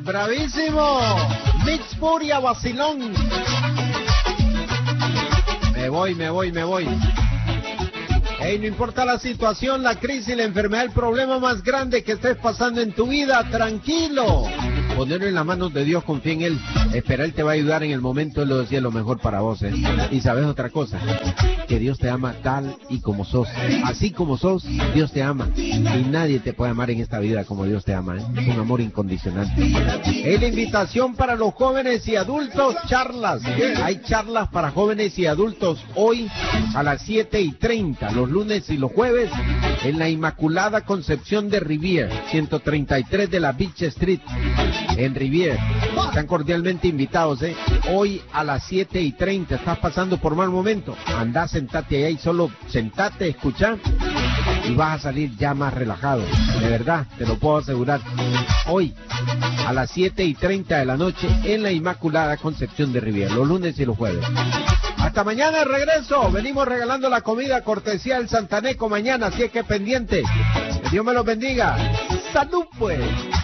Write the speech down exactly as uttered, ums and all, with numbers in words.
bravísimo. Mix Furia Vacilón. Me voy, me voy, me voy. Hey, no importa la situación, la crisis, la enfermedad, el problema más grande que estés pasando en tu vida, tranquilo. Ponerlo en las manos de Dios, confía en Él. Espera, Él te va a ayudar en el momento, Él lo decía, lo mejor para vos, ¿eh? Y sabes otra cosa, que Dios te ama tal y como sos. Así como sos, Dios te ama. Y nadie te puede amar en esta vida como Dios te ama, ¿eh? Es un amor incondicional. Es la invitación para los jóvenes y adultos, charlas. Hay charlas para jóvenes y adultos hoy a las siete y treinta, los lunes y los jueves, en la Inmaculada Concepción de Rivier, ciento treinta y tres de la Beach Street, en Rivier. Están cordialmente invitados, ¿eh? Hoy a las siete y treinta. ¿Estás pasando por mal momento? Andá, sentate ahí y solo sentate, escucha, y vas a salir ya más relajado. De verdad, te lo puedo asegurar. Hoy a las siete y treinta de la noche en la Inmaculada Concepción de Rivier, los lunes y los jueves. Hasta mañana, regreso. Venimos regalando la comida cortesía del Santaneco mañana, así es que pendiente. Que Dios me los bendiga. ¡Salud, pues!